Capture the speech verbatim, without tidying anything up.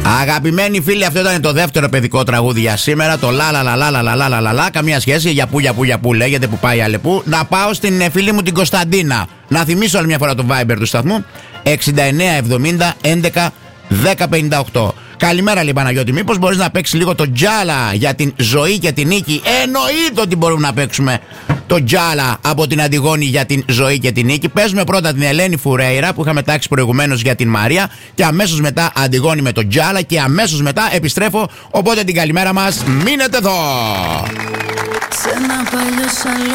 Αγαπημένοι φίλοι, αυτό ήταν το δεύτερο παιδικό τραγούδι για σήμερα. Το λα λα λα λα λα λα λα λα. Καμία σχέση, για που για που για που λέγεται, που πάει αλεπού. Να πάω στην φίλη μου την Κωνσταντίνα. Να θυμίσω άλλη μια φορά το Viber του σταθμού εξήντα εννέα εβδομήντα έντεκα δέκα πενήντα οκτώ. Καλημέρα, λέει Παναγιώτη. Μήπως μπορείς να παίξεις λίγο το τζάλα για την ζωή και την νίκη? Εννοείται ότι μπορούμε να παίξουμε το τζάλα από την Αντιγόνη για την ζωή και την νίκη. Παίζουμε πρώτα την Ελένη Φουρέιρα που είχαμε τάξει προηγουμένως για την Μαρία. Και αμέσως μετά Αντιγόνη με το τζάλα. Και αμέσως μετά επιστρέφω. Οπότε την καλημέρα μας, μείνετε εδώ.